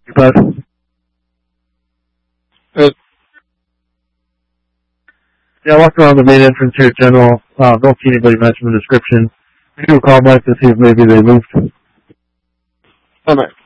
Bud? Good. Yeah, I walked around the main entrance here, General. Don't see anybody mentioned in the description. We do a call back to see if maybe they moved. Alright.